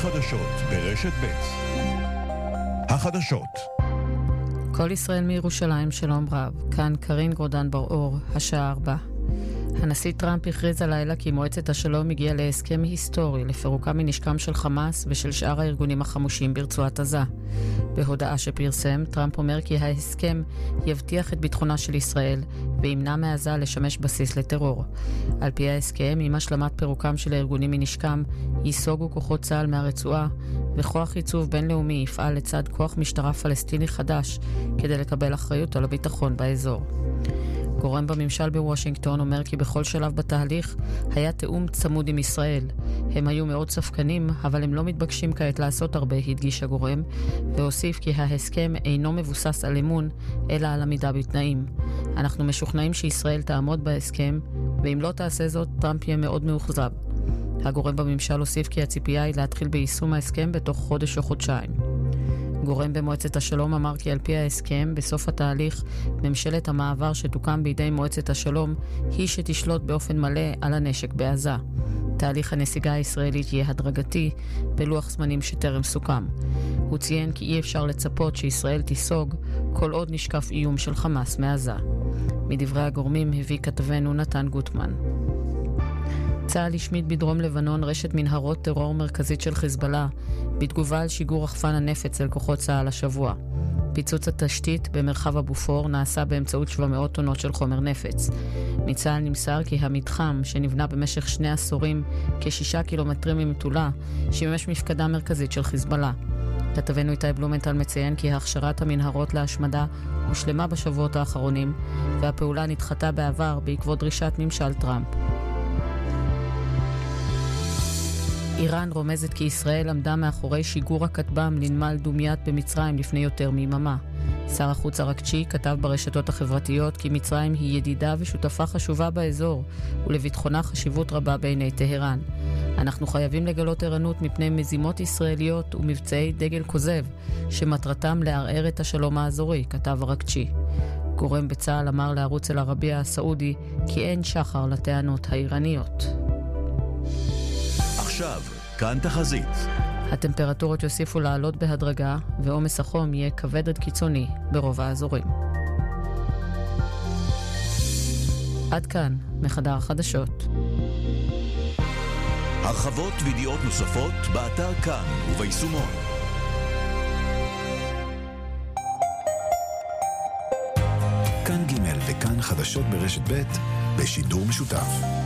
החדשות ברשת ב'. החדשות. כל ישראל מירושלים, שלום רב. כאן קרין גרודן בר-אור, השעה 4. הנשיא טראמפ הכריז הלילה כי מועצת השלום הגיעה להסכם היסטורי לפירוקם מנשקם של חמאס ושל שאר הארגונים החמושים ברצועת עזה. בהודעה שפרסם, טראמפ אומר כי ההסכם יבטיח את ביטחונה של ישראל וימנע מעזה לשמש בסיס לטרור. על פי ההסכם, עם השלמת פירוקם של הארגונים מנשקם, ייסוגו כוחות צה"ל מהרצועה, וכוח ייצוב בינלאומי יפעל לצד כוח משטרה פלסטיני חדש כדי לקבל אחריות על הביטחון באזור. גורם בממשל בוושינגטון אומר כי בכל שלב בתהליך היה תאום צמוד עם ישראל. הם היו מאוד ספקנים, אבל הם לא מתבקשים כעת לעשות הרבה, הדגיש הגורם, והוסיף כי ההסכם אינו מבוסס על אמון, אלא על עמידה בתנאים. אנחנו משוכנעים שישראל תעמוד בהסכם, ואם לא תעשה זאת, טראמפ יהיה מאוד מאוכזב. הגורם בממשל הוסיף כי הציפייה היא להתחיל ביישום ההסכם בתוך חודש או חודשיים. גורם במועצת השלום אמר כי על פי ההסכם, בסוף התהליך, ממשלת המעבר שתוקם בידי מועצת השלום היא שתשלוט באופן מלא על הנשק בעזה. תהליך הנסיגה הישראלית יהיה הדרגתי, בלוח זמנים שטרם סוכם. הוא ציין כי אי אפשר לצפות שישראל תיסוג כל עוד נשקף איום של חמאס מעזה. מדברי הגורמים הביא כתבנו נתן גוטמן. צה"ל השמיד בדרום לבנון רשת מנהרות טרור מרכזית של חיזבאללה, בתגובה על שיגור רחפן הנפץ אל כוחות צה"ל השבוע. פיצוץ התשתית במרחב הבופור נעשה באמצעות 700 טונות של חומר נפץ. מצה"ל נמסר כי המתחם, שנבנה במשך 2 עשורים כ6 קילומטרים ממטולה, שימש מפקדה מרכזית של חיזבאללה. כתבנו איתי בלומנטל מציין כי הכשרת המנהרות להשמדה הושלמה בשבועות האחרונים, והפעולה נדחתה בעבר בעקבות דרישת ממשל טראמפ. איראן רומזת כי ישראל עמדה מאחורי שיגור הכטב"ם לנמל דומיית במצרים לפני יותר מיממה. שר החוץ ארקצ'י כתב ברשתות החברתיות כי מצרים היא ידידה ושותפה חשובה באזור, ולביטחונה חשיבות רבה בעיני טהרן. אנחנו חייבים לגלות ערנות מפני מזימות ישראליות ומבצעי דגל כוזב, שמטרתם לערער את השלום האזורי, כתב ארקצ'י. גורם בצה"ל אמר לערוץ אל-ערבייה הסעודי כי אין שחר לטענות האיראניות. עכשיו, כאן תחזית. הטמפרטורות יוסיפו לעלות בהדרגה, ועומס החום יהיה כבד עד קיצוני ברוב האזורים. עד כאן, מחדר החדשות. הרחבות וידיעות נוספות באתר כאן וביישומון. כאן ג' וכאן חדשות ברשת ב' בשידור משותף.